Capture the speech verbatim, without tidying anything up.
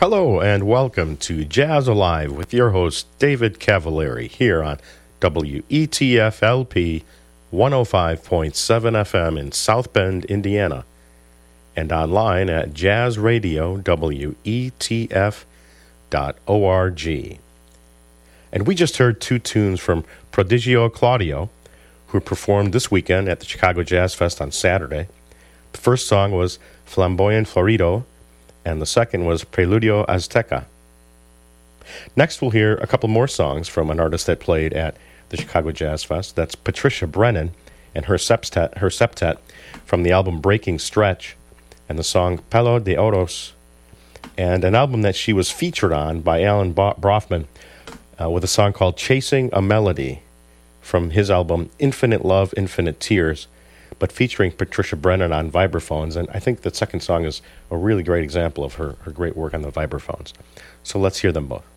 Hello and welcome to Jazz Alive with your host David Cavalieri here on W E T F L P one oh five point seven F M in South Bend, Indiana, and online at jazz radio w e t f dot org. And we just heard two tunes from Prodigio Claudio, who performed this weekend at the Chicago Jazz Fest on Saturday. The first song was Flamboyant Florido, and the second was Preludio Azteca. Next, we'll hear a couple more songs from an artist that played at the Chicago Jazz Fest. That's Patricia Brennan and her septet, her septet from the album Breaking Stretch, and the song Palo de Oros, and an album that she was featured on by Alan Brofman uh, with a song called Chasing a Melody from his album Infinite Love, Infinite Tears, but featuring Patricia Brennan on vibraphones. And I think the second song is a really great example of her, her great work on the vibraphones. So let's hear them both.